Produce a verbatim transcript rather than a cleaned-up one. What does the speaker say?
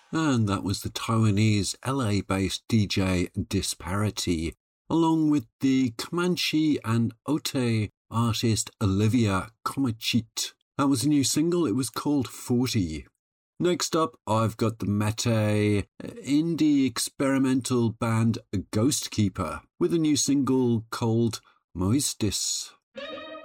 And that was the Taiwanese L A-based D J Disparity, along with the Comanche and Ote artist Olivia Comachit. That was a new single, it was called forty. Next up, I've got the Mate indie experimental band Ghostkeeper with a new single called Moistis.